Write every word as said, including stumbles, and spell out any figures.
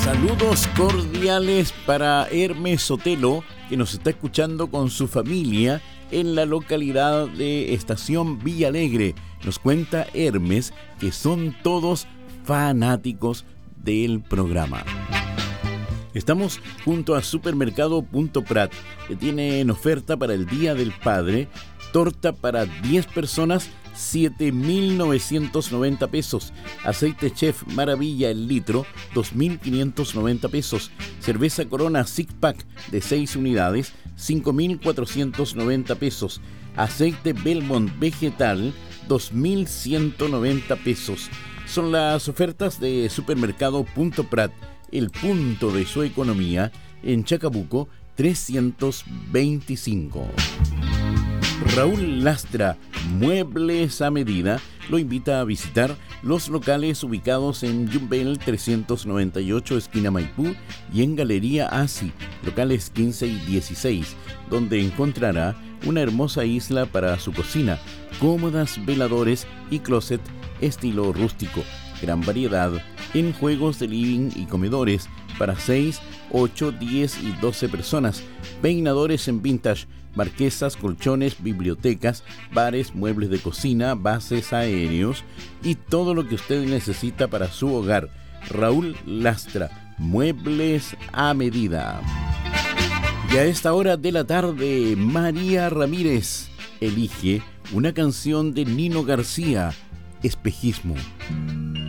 Saludos cordiales para Hermes Sotelo, que nos está escuchando con su familia en la localidad de Estación Villalegre. Nos cuenta Hermes que son todos fanáticos del programa. Estamos junto a Supermercado Punto Prat, que tiene en oferta para el Día del Padre torta para diez personas, siete mil novecientos noventa pesos. Aceite Chef Maravilla el litro, dos mil quinientos noventa pesos. Cerveza Corona Six Pack de seis unidades, cinco mil cuatrocientos noventa pesos. Aceite Belmont Vegetal, dos mil ciento noventa pesos. Son las ofertas de Supermercado Punto Prat, el punto de su economía, en Chacabuco trescientos veinticinco. Raúl Lastra, Muebles a Medida, lo invita a visitar los locales ubicados en Yumbel trescientos noventa y ocho, esquina Maipú, y en Galería Asi, locales quince y dieciséis, donde encontrará una hermosa isla para su cocina, cómodas veladores y closet estilo rústico, gran variedad en juegos de living y comedores para seis, ocho, diez y doce personas, peinadores en vintage, marquesas, colchones, bibliotecas, bares, muebles de cocina, bases aéreos y todo lo que usted necesita para su hogar. Raúl Lastra, Muebles a Medida. Y a esta hora de la tarde, María Ramírez elige una canción de Nino García, Espejismo.